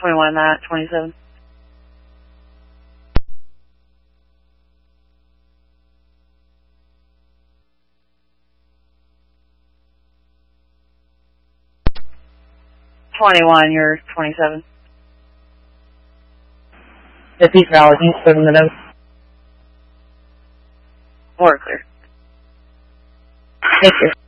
21 that, 27. You're 27. The Peace Valley, put in the notes. We're clear. Thank you.